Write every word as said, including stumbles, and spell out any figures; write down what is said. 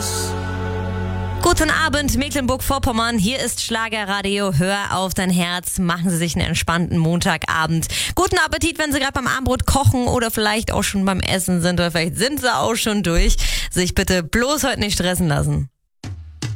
Guten Abend, Mecklenburg-Vorpommern. Hier ist Schlagerradio. Hör auf dein Herz. Machen Sie sich einen entspannten Montagabend. Guten Appetit, wenn Sie gerade beim Abendbrot kochen oder vielleicht auch schon beim Essen sind oder vielleicht sind Sie auch schon durch. Sich bitte bloß heute nicht stressen lassen.